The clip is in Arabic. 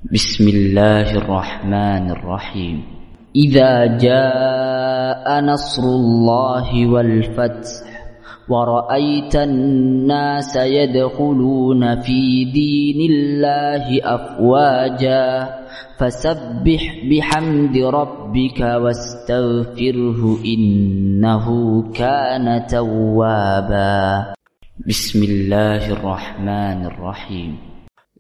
بسم الله الرحمن الرحيم. إذا جاء نصر الله والفتح ورأيت الناس يدخلون في دين الله أفواجا فسبح بحمد ربك واستغفره إنه كان توابا. بسم الله الرحمن الرحيم.